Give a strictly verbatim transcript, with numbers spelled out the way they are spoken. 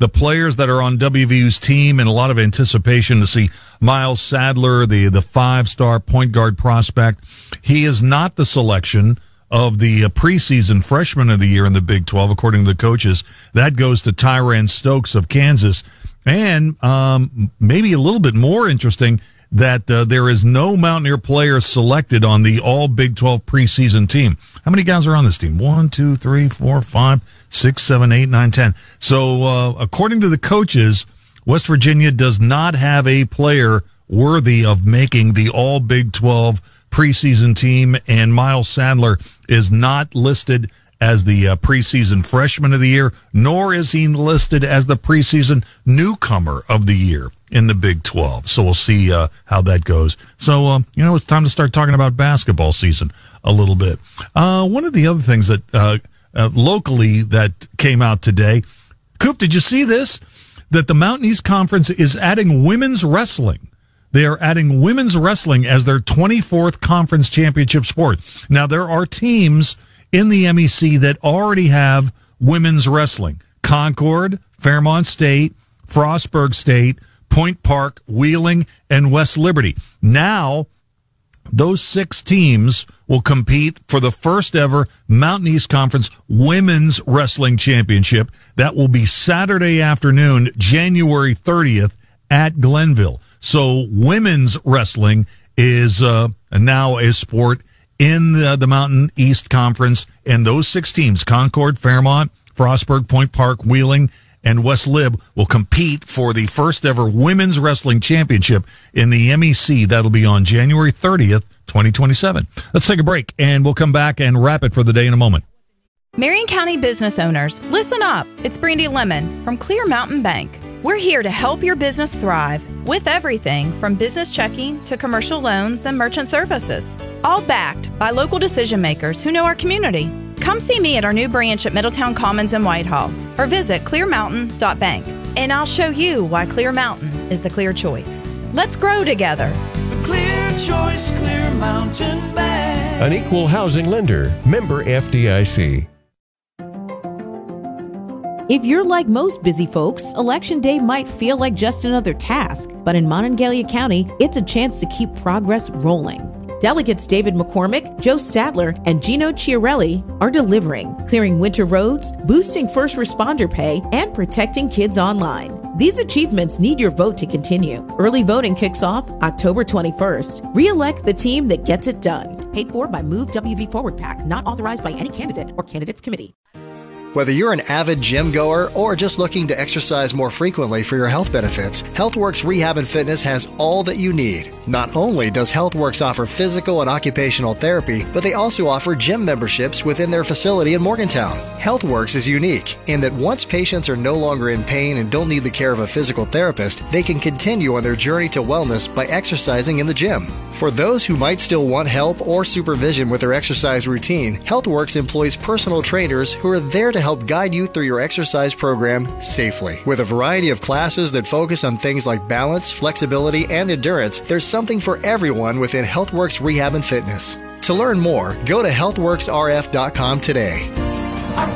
the players that are on W V U's team and a lot of anticipation to see Miles Sadler, the, the five-star point guard prospect. He is not the selection of the uh, preseason freshman of the year in the Big twelve, according to the coaches. That goes to Tyran Stokes of Kansas. And um, maybe a little bit more interesting, that uh, there is no Mountaineer player selected on the all Big twelve preseason team. How many guys are on this team? One, two, three, four, five, six, seven, eight, nine, ten. So uh, according to the coaches, West Virginia does not have a player worthy of making the all Big twelve preseason team, and Miles Sadler is not listed as the uh, preseason freshman of the year, nor is he listed as the preseason newcomer of the year in the Big twelve. So we'll see uh, how that goes. So, um, you know, it's time to start talking about basketball season a little bit. Uh, one of the other things that uh, uh, locally that came out today, Coop, did you see this? That the Mountain East Conference is adding women's wrestling. They are adding women's wrestling as their twenty-fourth conference championship sport. Now, there are teams in the M E C that already have women's wrestling. Concord, Fairmont State, Frostburg State, Point Park, Wheeling, and West Liberty. Now, those six teams will compete for the first ever Mountain East Conference Women's Wrestling Championship. That will be Saturday afternoon, January thirtieth at Glenville. So women's wrestling is uh, now a sport in the, the Mountain East Conference, and those six teams, Concord, Fairmont, Frostburg, Point Park, Wheeling, and West Lib, will compete for the first ever Women's Wrestling Championship in the M E C. That'll be on January thirtieth, twenty twenty-seven. Let's take a break, and we'll come back and wrap it for the day in a moment. Marion County business owners, listen up. It's Brandy Lemon from Clear Mountain Bank. We're here to help your business thrive with everything from business checking to commercial loans and merchant services, all backed by local decision makers who know our community. Come see me at our new branch at Middletown Commons in Whitehall, or visit clear mountain dot bank, and I'll show you why Clear Mountain is the clear choice. Let's grow together. The clear choice, Clear Mountain Bank. An equal housing lender, member F D I C. If you're like most busy folks, Election Day might feel like just another task, but in Monongalia County, it's a chance to keep progress rolling. Delegates David McCormick, Joe Stadler, and Gino Chiarelli are delivering, clearing winter roads, boosting first responder pay, and protecting kids online. These achievements need your vote to continue. Early voting kicks off October twenty-first. Re-elect the team that gets it done. Paid for by Move W V Forward PAC, not authorized by any candidate or candidates committee. Whether you're an avid gym goer or just looking to exercise more frequently for your health benefits, HealthWorks Rehab and Fitness has all that you need. Not only does HealthWorks offer physical and occupational therapy, but they also offer gym memberships within their facility in Morgantown. HealthWorks is unique in that once patients are no longer in pain and don't need the care of a physical therapist, they can continue on their journey to wellness by exercising in the gym. For those who might still want help or supervision with their exercise routine, HealthWorks employs personal trainers who are there to help guide you through your exercise program safely. With a variety of classes that focus on things like balance, flexibility, and endurance, there's something for everyone within HealthWorks Rehab and Fitness. To learn more, go to health works r f dot com today.